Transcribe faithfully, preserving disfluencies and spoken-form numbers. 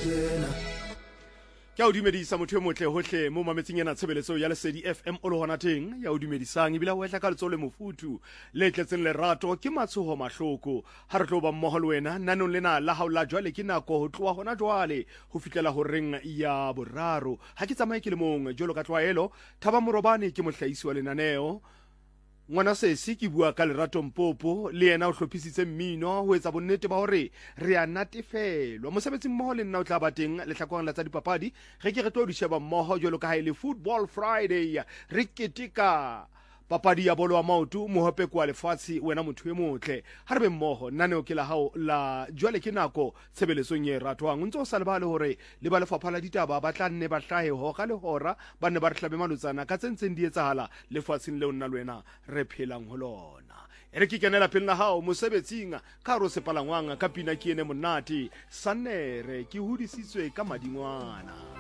ke a o dumedisa motho e motle hohle mo mametseng ena tshebeletso ya Lesedi F M o le hona teng ya o dumedisang ebile o etla ka letso le mofuthu le tletseng lerato ke matshoho mahloko ha re tlo ba mmoho le wena nanong lena la haola jwale ke nako ho tloa hona jwale ho fitlela ho reng ya boraro ha ke tsamaye ke le mong jolo ka tlwaelo Thaba Morobane ke mohlahisi wa lenaneo ngwana sesi ke bua ka Lerato Mpopo le yena o hlophisitse mmino ho etsa bonnete ba hore re a natefelwa mosebetsi mmoho le nna o tla ba teng lehlakwang la tsa dipapadi ge ke re tlo di sheba mmoho jolo ka ha ile Football Friday re ketika papadi ya bolo wa maoto mohope kwa lefatshe wena motho e motle ha re be mmoho nane o ke la hao la jwale ke nako tshebeletsong e ratwang o ntse o sa lebale hore le ba lefapha la ditaba ba tla nne ba hlahe ho ga le hora ba nne ba re hlabe malutsana ka tsentseng di etsahala lefatsheng leo nna le wena re phelang ho lona e re ke kenela pele la hao mosebetsing ka ro sepalangwang ka pina ke ene monate sanere ke hudisitswe ka madingwana.